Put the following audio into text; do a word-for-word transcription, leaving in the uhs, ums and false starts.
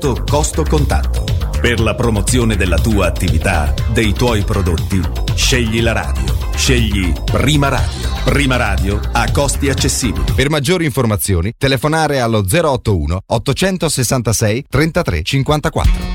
basso costo contatto. Per la promozione della tua attività, dei tuoi prodotti, scegli la radio. Scegli Prima Radio. Prima Radio a costi accessibili. Per maggiori informazioni, telefonare allo zero otto uno ottocentosessantasei trentatré cinquantaquattro.